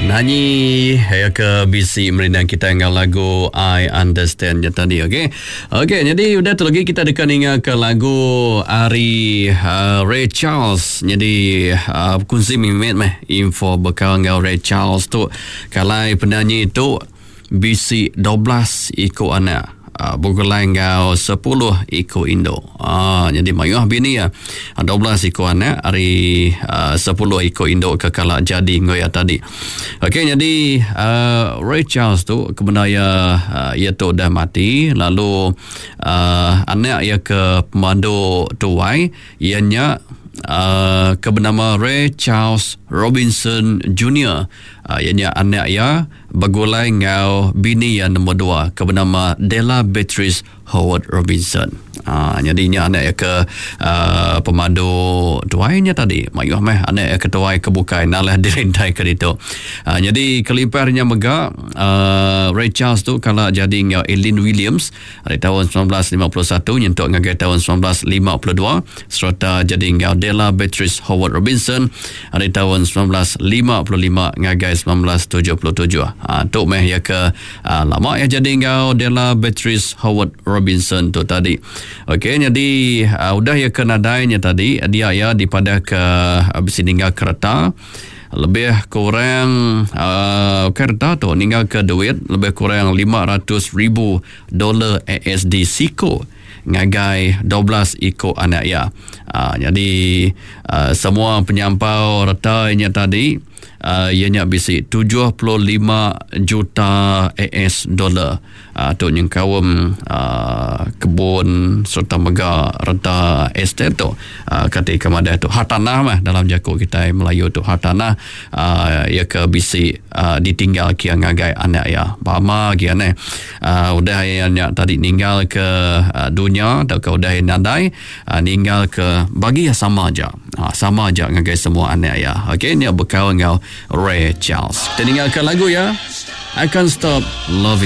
Nyanyi ya ke BC merindang kita dengan lagu I Understand je tadi. Okey, jadi udah tu lagi kita dekat ingat ke lagu Ari Ray Charles. Jadi kunci mimet info berkawan dengan Ray Charles tu kalau penyanyi tu BC 12 ikut anak, bergulai ngau 10 ikut Indo. Jadi mayuh bini ya 12 ikut anak, hari 10 ikut Indo kekala jadi ngoya tadi. Okey, jadi Ray Charles tu kebenaya ia tu dah mati, lalu anak ia ke pemandu tuai ianya bernama Ray Charles Robinson Jr. Ianya anak ia bergulai ngau bini yang nombor 2 bernama Della Beatrice Howard Robinson. Jadinya anak ia ke pemandu tuainya tadi mayuh anak ia ke tuai kebukai nalah dirindai ke itu. Jadi keliparnya mega Ray Charles tu kalau jadi ngau Eileen Williams dari tahun 1951 nyentuk ngagai tahun 1952 serta jadi ngau Della Beatrice Howard Robinson dari tahun 1955 ngagai 1977. Tu ia ke lama ia jadi ngau Della Beatrice Howard Robinson tu tadi. Okey, jadi udah ya ke nadainya tadi dia ya daripada ke habis meninggal kereta lebih kurang kereta tu meninggal ke duit lebih kurang $500,000 ASD siko ngagai 12 ikut anak ya. Jadi semua penyampau retanya tadi ianya bisi 75 juta AS dolar. Tu yang kawum kebun serta mega renta estate tu ketika madai tu hartanah mah dalam jaku kita Melayu tu hartanah ia ke bisi ditinggal kia ngagai anak ya bama giane udah ianya tadi ninggal ke dunia atau ke udah nadai ninggal ke bagi sama aja ngagai semua anak ya. Okey, ni berkawan dengan Ray Charles. Kita dengarkan lagu ya, I Can't Stop Loving